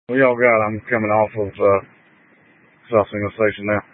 We all got. I'm coming off of South Single Station now.